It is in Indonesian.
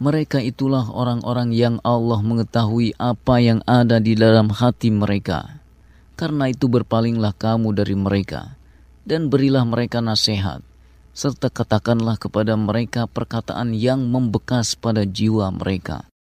Mereka itulah orang-orang yang Allah mengetahui apa yang ada di dalam hati mereka. Karena itu berpalinglah kamu dari mereka, dan berilah mereka nasihat, serta katakanlah kepada mereka perkataan yang membekas pada jiwa mereka.